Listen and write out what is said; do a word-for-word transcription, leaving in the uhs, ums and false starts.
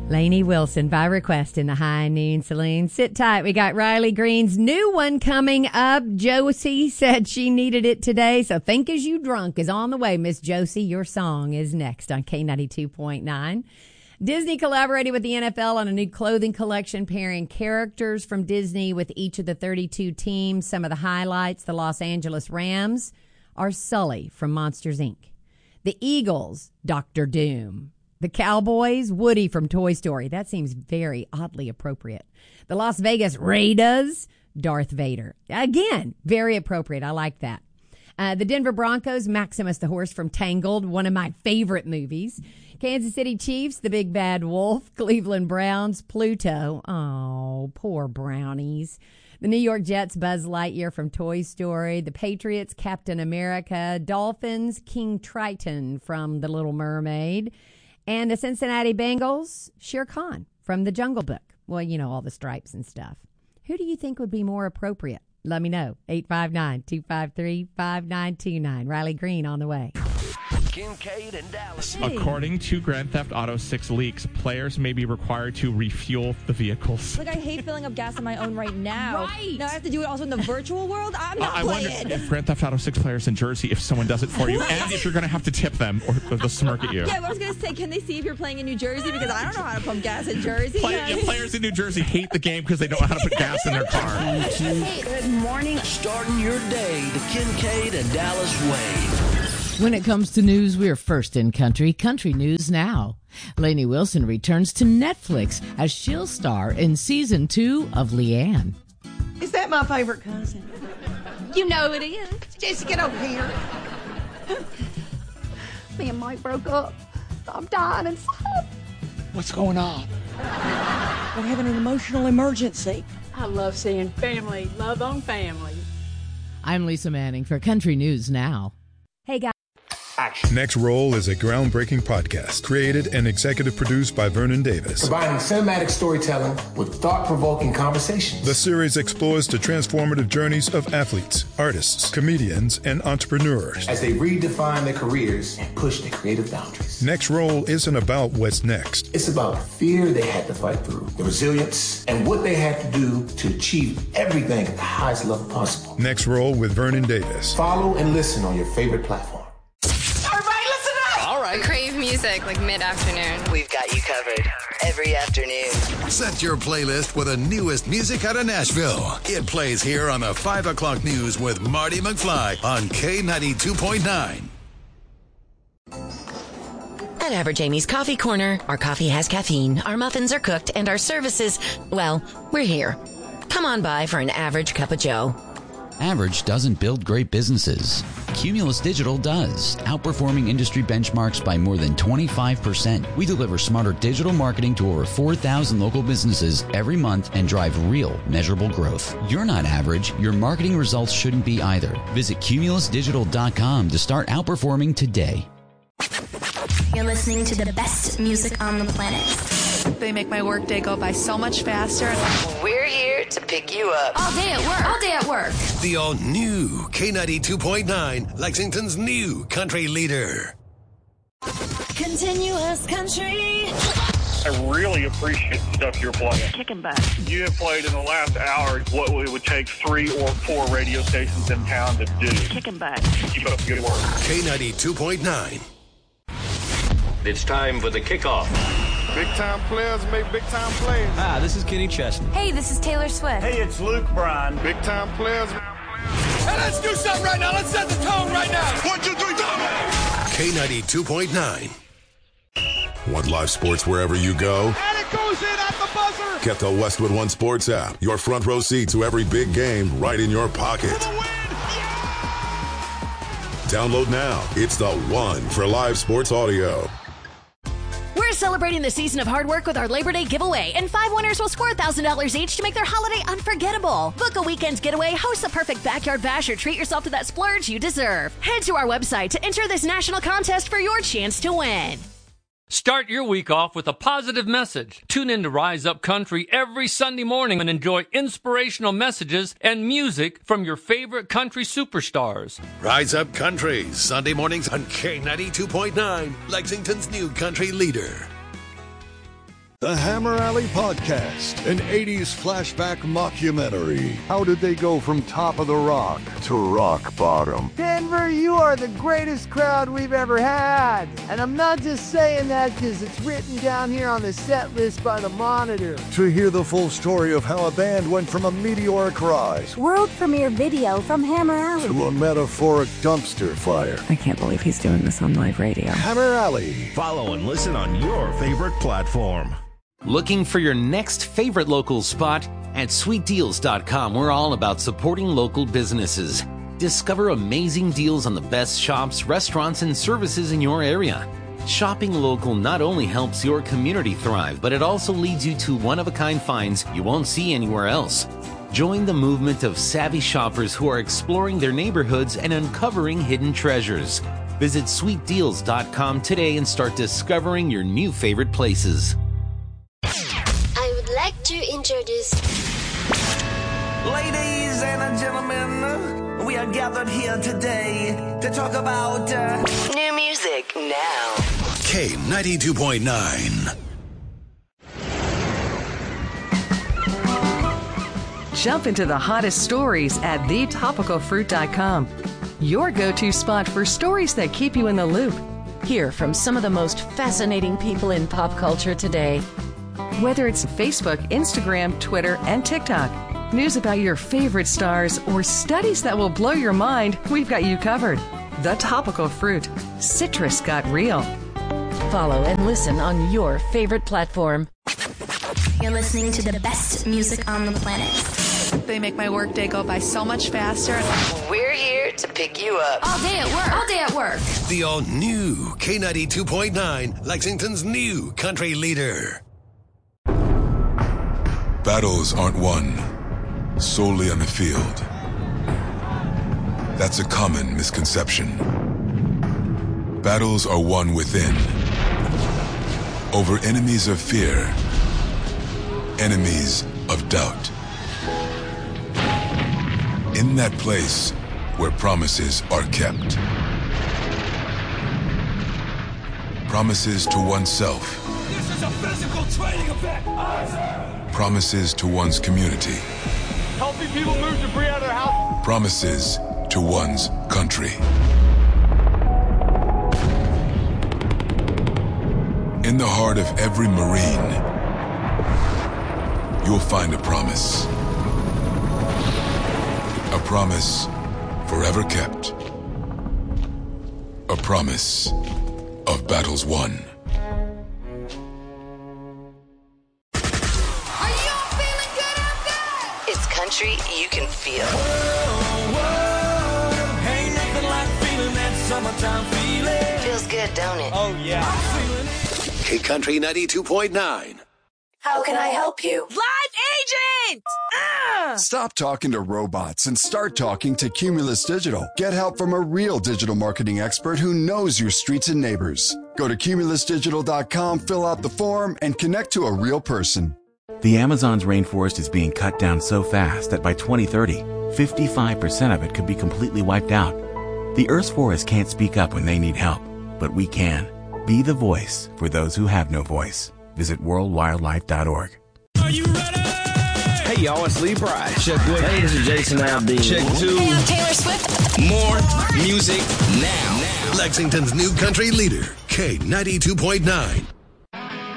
Lainey Wilson by request in the High Noon Saloon. Sit tight. We got Riley Green's new one coming up. Josie said she needed it today, so Think As You Drunk is on the way. Miss Josie, your song is next on K ninety-two point nine. Disney collaborated with the N F L on a new clothing collection pairing characters from Disney with each of the thirty-two teams. Some of the highlights: the Los Angeles Rams are Sully from Monsters, Incorporated. The Eagles, Doctor Doom. The Cowboys, Woody from Toy Story. That seems very oddly appropriate. The Las Vegas Raiders, Darth Vader. Again, very appropriate. I like that. Uh, the Denver Broncos, Maximus the horse from Tangled, one of my favorite movies. Kansas City Chiefs, the Big Bad Wolf. Cleveland Browns, Pluto. Oh, poor brownies. The New York Jets, Buzz Lightyear from Toy Story. The Patriots, Captain America. Dolphins, King Triton from The Little Mermaid. And the Cincinnati Bengals, Shere Khan from The Jungle Book. Well, you know, all the stripes and stuff. Who do you think would be more appropriate? Let me know. eight five nine, two five three, five nine two nine. Riley Green on the way. Kincaid and Dallas. Hey. According to Grand Theft Auto six leaks, players may be required to refuel the vehicles. Like, I hate filling up gas on my own right now. Right. Now I have to do it also in the virtual world? I'm not I playing. wonder if Grand Theft Auto six players in Jersey, if someone does it for you, and if you're going to have to tip them or they'll smirk at you. Yeah, but I was going to say, can they see if you're playing in New Jersey? Because I don't know how to pump gas in Jersey. Play, yeah, players in New Jersey hate the game because they don't know how to put gas in their car. Hey, good morning. Starting your day the Kincaid and Dallas way. When it comes to news, we're first in country. Country News Now. Lainey Wilson returns to Netflix as she'll star in season two of Leanne. Is that my favorite cousin? You know it is. Jesse, get over here. Me and Mike broke up. I'm dying inside. What's going on? We're having an emotional emergency. I love seeing family, love on family. I'm Lisa Manning for Country News Now. Hey, guys. Next Roll is a groundbreaking podcast created and executive produced by Vernon Davis. Combining cinematic storytelling with thought-provoking conversations. The series explores the transformative journeys of athletes, artists, comedians, and entrepreneurs as they redefine their careers and push their creative boundaries. Next Roll isn't about what's next. It's about the fear they had to fight through, the resilience, and what they had to do to achieve everything at the highest level possible. Next Roll with Vernon Davis. Follow and listen on your favorite platform. Crave music like mid-afternoon. We've got you covered every afternoon. Set your playlist with the newest music out of Nashville. It plays here on the five o'clock news with Marty McFly on K ninety-two point nine. At Average Amy's Coffee Corner, our coffee has caffeine, our muffins are cooked, and our services, well, we're here. Come on by for an average cup of joe. Average doesn't build great businesses. Cumulus Digital does, outperforming industry benchmarks by more than twenty-five percent. We deliver smarter digital marketing to over four thousand local businesses every month and drive real, measurable growth. You're not average. Your marketing results shouldn't be either. Visit cumulus digital dot com to start outperforming today. You're listening to the best music on the planet. They make my workday go by so much faster. We're here to pick you up. All day at work. All day at work. The all-new K ninety-two point nine, Lexington's new country leader. Continuous country. I really appreciate the stuff you're playing. Kicking butt. You have played in the last hour what it would take three or four radio stations in town to do. Kicking butt. Keep up the good work. K ninety-two point nine. It's time for the kickoff. Big time players make big time plays. Hi, this is Kenny Chesney. Hey, this is Taylor Swift. Hey, it's Luke Bryan. Big time players. Hey, let's do something right now. Let's set the tone right now. One, two, three, go! K ninety-two point nine. Want live sports wherever you go? And it goes in at the buzzer. Get the Westwood One Sports app. Your front row seat to every big game right in your pocket. Download now. It's the one for live sports audio. We're celebrating the season of hard work with our Labor Day giveaway, and five winners will score one thousand dollars each to make their holiday unforgettable. Book a weekend getaway, host the perfect backyard bash, or treat yourself to that splurge you deserve. Head to our website to enter this national contest for your chance to win. Start your week off with a positive message. Tune in to Rise Up Country every Sunday morning and enjoy inspirational messages and music from your favorite country superstars. Rise Up Country, Sunday mornings on K ninety-two point nine, Lexington's new country leader. The Hammer Alley Podcast, an eighties flashback mockumentary. How did they go from top of the rock to rock bottom? Denver, you are the greatest crowd we've ever had. And I'm not just saying that because it's written down here on the set list by the Monitor. To hear the full story of how a band went from a meteoric rise, world premiere video from Hammer Alley, to a metaphoric dumpster fire. I can't believe he's doing this on live radio. Hammer Alley. Follow and listen on your favorite platform. Looking for your next favorite local spot? At sweet deals dot com, we're all about supporting local businesses. Discover amazing deals on the best shops, restaurants, and services in your area. Shopping local not only helps your community thrive, but it also leads you to one-of-a-kind finds you won't see anywhere else. Join the movement of savvy shoppers who are exploring their neighborhoods and uncovering hidden treasures. Visit sweet deals dot com today and start discovering your new favorite places. I would like to introduce... Ladies and gentlemen, we are gathered here today to talk about... Uh... New music now. K ninety-two point nine. Jump into the hottest stories at the topical fruit dot com. Your go-to spot for stories that keep you in the loop. Hear from some of the most fascinating people in pop culture today. Whether it's Facebook, Instagram, Twitter, and TikTok, news about your favorite stars, or studies that will blow your mind, we've got you covered. The Topical Fruit. Citrus got real. Follow and listen on your favorite platform. You're listening to the best music on the planet. They make my workday go by so much faster. We're here to pick you up. All day at work. All day at work. The all-new K ninety-two point nine, Lexington's new country leader. Battles aren't won solely on the field. That's a common misconception. Battles are won within, over enemies of fear, enemies of doubt. In that place where promises are kept. Promises to oneself. This is a physical training event. Promises to one's community. Helping people move debris out of their house. Promises to one's country. In the heart of every Marine, you'll find a promise. A promise forever kept. A promise of battles won. Country you can feel. Whoa, whoa, ain't nothing like feeling that summertime feeling. Feels good, don't it? Oh, yeah. I'm feeling it. K Country ninety-two point nine. How can I help you? Live agent! Uh! Stop talking to robots and start talking to Cumulus Digital. Get help from a real digital marketing expert who knows your streets and neighbors. Go to cumulus digital dot com, fill out the form, and connect to a real person. The Amazon's rainforest is being cut down so fast that by twenty thirty, fifty-five percent of it could be completely wiped out. The Earth's forests can't speak up when they need help, but we can. Be the voice for those who have no voice. Visit world wildlife dot org. Are you ready? Hey, y'all, it's Lee Bryce. Check one. Hey, this is Jason Aldean. Check two. Hey, I'm Taylor Swift. More music now. Lexington's new country leader, K ninety-two point nine.